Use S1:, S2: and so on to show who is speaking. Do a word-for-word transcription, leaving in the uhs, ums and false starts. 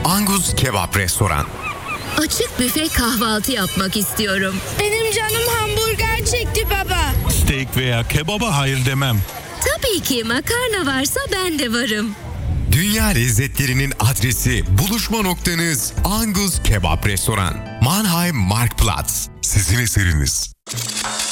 S1: Angus Kebap Restoran.
S2: Açık büfe kahvaltı yapmak istiyorum.
S3: Benim canım hamburger çekti baba.
S4: Steak veya kebaba hayır demem.
S2: Tabii ki makarna varsa ben de varım.
S1: Dünya lezzetlerinin adresi, buluşma noktanız Angus Kebap Restoran. Mannheim Marktplatz. Sizin eseriniz.